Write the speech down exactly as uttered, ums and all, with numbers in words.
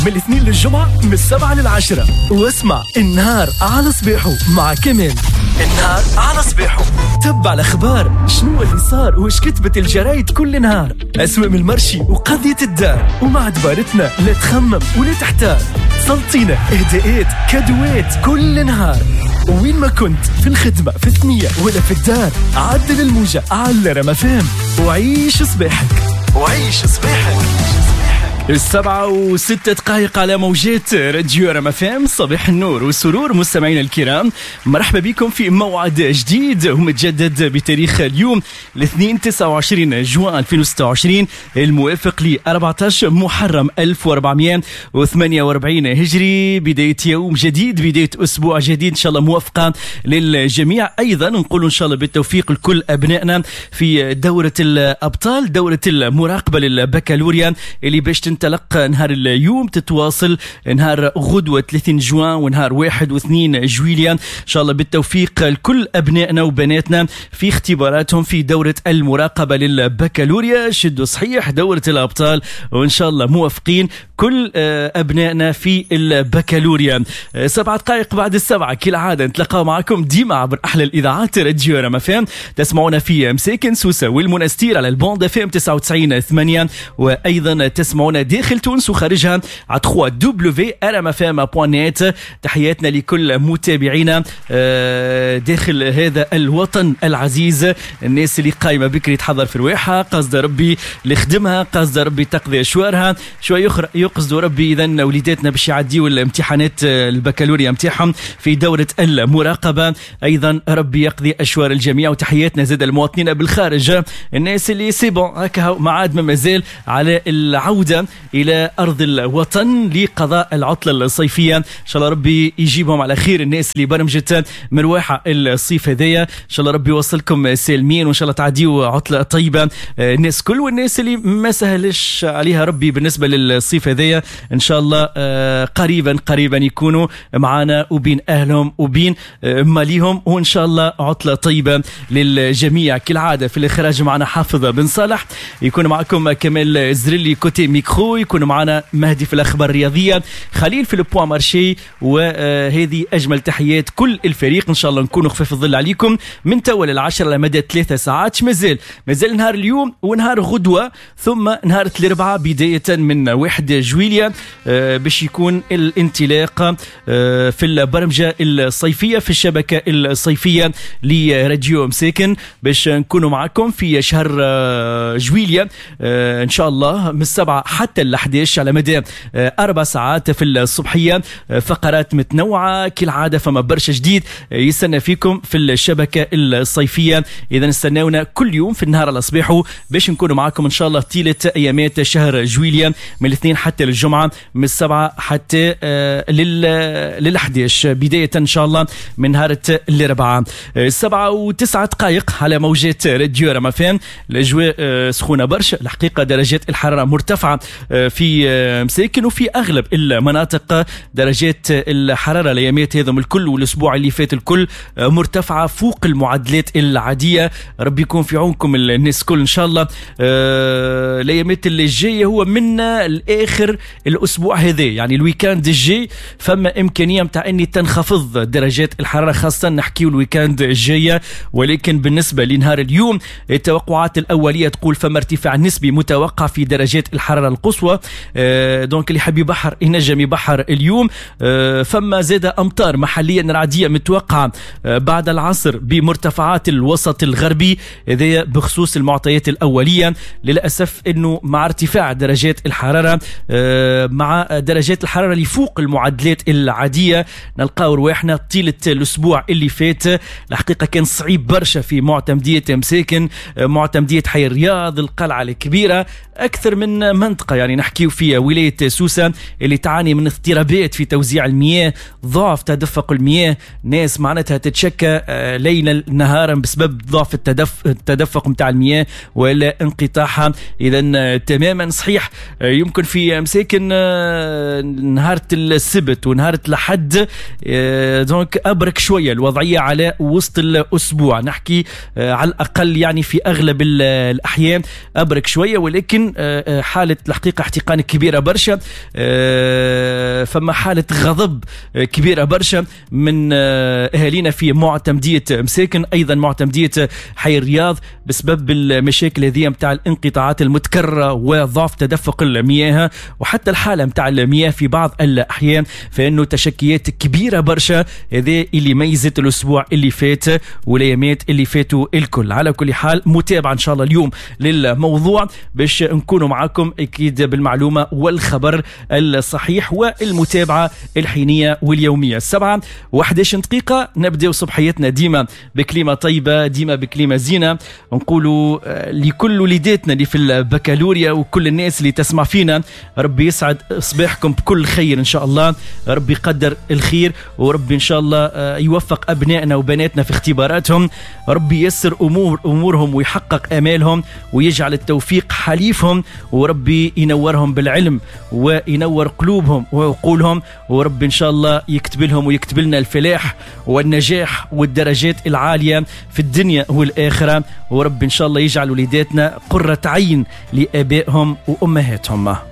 من الاثنين للجمعة من السبعة للعشرة. واسمع النهار على صبيحه مع كمال. النهار على صبيحه. تبع الأخبار، شنو اللي صار وش كتبت الجرايد كل نهار، أسوام المرشي وقضية الدار، ومع دبارتنا لا تخمم ولا تحتار. سلطينا اهداءات كادوات كل نهار، وين ما كنت في الخدمة في الثنية ولا في الدار، عدل الموجة على رمفام وعيش صباحك وعيش صباحك. السبعة وستة دقائق على موجات راديو رمفام. صباح النور والسرور مستمعينا الكرام، مرحبا بكم في موعد جديد ومتجدد بتاريخ اليوم الاثنين تسعة وعشرين جوان ألفين وستة وعشرين الموافق ل أربعة عشر محرم ألف وأربعمائة وثمانية وأربعين هجري. بداية يوم جديد، بداية أسبوع جديد إن شاء الله موفقة للجميع. أيضا نقول إن شاء الله بالتوفيق لكل أبنائنا في دورة الأبطال، دورة المراقبة للبكالوريا اللي باش تنطلق نهار اليوم تتواصل نهار غدوة ثلاثين جوان ونهار واحد واثنين جويليا. إن شاء الله بالتوفيق لكل أبنائنا وبناتنا في اختباراتهم في دورة المراقبة للبكالوريا. شدوا صحيح دورة الأبطال وإن شاء الله موافقين كل أبنائنا في البكالوريا. سبعة دقائق بعد السبعة كالعادة نتلقى معكم ديما عبر أحلى الإذاعات راديو رمفام. تسمعونا في مساكن سوسة والمنستير على البوند اف ام تسعة وتسعين ثمانية، وأيضا تسمعونا داخل تونس وخارجها على دبليو دبليو دبليو دوت ار ام اف ام دوت نت. تحياتنا لكل متابعينا داخل هذا الوطن العزيز، الناس اللي قايمة بكري تحضر في رواحها، قصد ربي لخدمها، قصد ربي تقضي أشوارها، شوي أخرى يقصد ربي إذن وليداتنا باش يعديوا الامتحانات البكالوريا متاعهم في دورة المراقبة. أيضا ربي يقضي أشوار الجميع. وتحياتنا زاد المواطنين بالخارج، الناس اللي سيبون هكا معاد ما مازال على العودة إلى أرض الوطن لقضاء العطلة الصيفية. إن شاء الله ربي يجيبهم على خير، الناس اللي برمجت مروحة الصيف هذيا إن شاء الله ربي يوصلكم سالمين وإن شاء الله تعديوا عطلة طيبة الناس كل، والناس اللي ما سهلش عليها ربي بالنسبة للصيف هذيا إن شاء الله قريبا قريبا يكونوا معنا وبين أهلهم وبين ماليهم، وإن شاء الله عطلة طيبة للجميع. كالعادة في الإخراج معنا حافظ بن صالح، يكون معكم كمال زريلي كوتي ميكرو، يكون معنا مهدي في الأخبار الرياضية، خليل في البوان مارشي. وهذه أجمل تحيات كل الفريق، إن شاء الله نكونوا خفيف الظل عليكم من تول العشرة لمدى ثلاثة ساعات. مازال مازال نهار اليوم ونهار غدوة ثم نهار الأربعاء بداية من واحد جويليا باش يكون الانطلاق في البرمجة الصيفية في الشبكة الصيفية لراديو مساكن باش نكونوا معكم في شهر جويليا إن شاء الله من السبعة حتى الأحد عشر على مدى أربع ساعات في الصبحية. فقرات متنوعة كالعادة، فما برشا جديد يستنى فيكم في الشبكة الصيفية. إذا استناونا كل يوم في النهار على صباحه باش نكونوا معكم إن شاء الله طيلة أيامات شهر جويليا من الاثنين حتى للجمعة، من السبعة حتى لل للأحد عشر بداية إن شاء الله من نهار الأربعاء. السبعة وتسعة دقائق على موجات راديو رمفام. الأجواء سخونة برشا الحقيقة، درجات الحرارة مرتفعة في مساكن وفي أغلب المناطق. درجات الحرارة الأيامات هذا من الكل والأسبوع اللي فات الكل مرتفعة فوق المعدلات العادية. ربي يكون في عونكم الناس كل إن شاء الله. الأيامات اللي جاية هو من الآخر الأسبوع هذا، يعني الويكاند الجاي فما إمكانية متاع أني تنخفض درجات الحرارة، خاصة نحكيو الويكاند الجاية. ولكن بالنسبة لنهار اليوم التوقعات الأولية تقول فما ارتفاع نسبي متوقع في درجات الحرارة القصوى. أه دونك اللي حب يبحر ينجم يبحر اليوم. أه فما زاد أمطار محليا رعدية متوقعة أه بعد العصر بمرتفعات الوسط الغربي، هذا بخصوص المعطيات الأولية. للأسف أنه مع ارتفاع درجات الحرارة أه مع درجات الحرارة اللي فوق المعدلات العادية نلقاو رواحنا طيلة الأسبوع اللي فات. الحقيقة كان صعيب برشا في معتمدية مساكن، معتمدية حي الرياض، القلعة الكبيرة، أكثر من منطقة يعني نحكيو فيها ولاية سوسة اللي تعاني من اضطرابات في توزيع المياه، ضعف تدفق المياه، ناس معناتها تتشكى ليلا نهارا بسبب ضعف التدفق التدفق متاع المياه ولا انقطاعها. إذا تماما صحيح يمكن في مساكن نهارة السبت ونهارة الأحد دونك أبرك شوية الوضعية على وسط الأسبوع، نحكي على الأقل يعني في أغلب الأحيان أبرك شوية، ولكن حالة الحقيقة الحقيقة احتقان كبيرة برشا، فما حالة غضب كبيرة برشا من أهالينا في معتمدية مساكن، أيضا معتمدية حي الرياض، بسبب المشاكل هذه متاع الانقطاعات المتكررة وضعف تدفق المياه وحتى الحالة متاع المياه في بعض الأحيان، فإنه تشكيات كبيرة برشا هذا اللي ميزت الأسبوع اللي فات والأيامات اللي فاتوا الكل. على كل حال متابعة إن شاء الله اليوم للموضوع باش نكونوا معكم أكيد بالمعلومة والخبر الصحيح والمتابعة الحينية واليومية. السبعة وحداش دقيقة نبدأ صبحيتنا ديما بكلمة طيبة، ديما بكلمة زينة، نقولوا لكل وليداتنا اللي في البكالوريا وكل الناس اللي تسمع فينا، ربي يسعد صباحكم بكل خير إن شاء الله، ربي يقدر الخير، وربي إن شاء الله يوفق أبنائنا وبناتنا في اختباراتهم، ربي يسر أمور أمورهم ويحقق آمالهم ويجعل التوفيق حليفهم، وربي ينورهم بالعلم وينور قلوبهم وعقولهم، وربي إن شاء الله يكتب لهم ويكتب لنا الفلاح والنجاح والدرجات العالية في الدنيا والآخرة، وربي إن شاء الله يجعل وليداتنا قرة عين لآبائهم وأمهاتهم.